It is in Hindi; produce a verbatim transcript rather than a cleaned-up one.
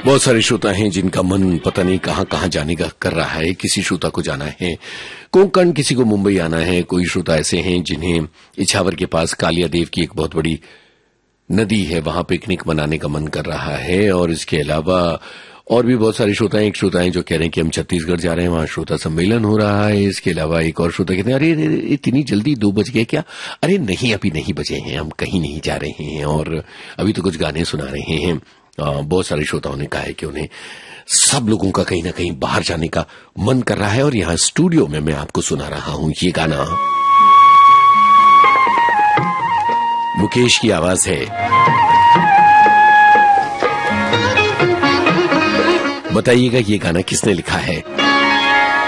बहुत सारे श्रोता हैं जिनका मन पता नहीं कहां कहां जाने का कर रहा है। किसी श्रोता को जाना है कोंकण, किसी को मुंबई आना है। कोई श्रोता ऐसे हैं जिन्हें इछावर के पास कालिया देव की एक बहुत बड़ी नदी है, वहां पिकनिक मनाने का मन कर रहा है। और इसके अलावा और भी बहुत सारे श्रोता हैं। एक श्रोता हैं जो कह रहे हैं कि हम छत्तीसगढ़ जा रहे हैं, वहां श्रोता सम्मेलन हो रहा है। इसके अलावा एक और श्रोता कहते हैं अरे इतनी जल्दी दो बज गए क्या? अरे नहीं, अभी नहीं बजे हैं, हम कहीं नहीं जा रहे हैं और अभी तो कुछ गाने सुना रहे हैं। बहुत सारे श्रोताओं ने कहा है कि उन्हें सब लोगों का कहीं ना कहीं बाहर जाने का मन कर रहा है। और यहां स्टूडियो में मैं आपको सुना रहा हूं ये गाना, मुकेश की आवाज है। बताइएगा ये गाना किसने लिखा है।